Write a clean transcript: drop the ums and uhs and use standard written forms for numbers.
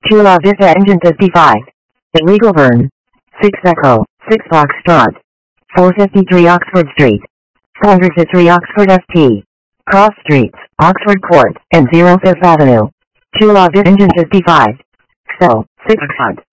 Chula Vista Engine 55. Illegal burn. 6 Echo, 6 Foxtrot. 453 Oxford Street. 453 Oxford St. Cross Streets, Oxford Court, and 0 Fifth Avenue. Chula Vista Engine 55. So, 6 Oxford.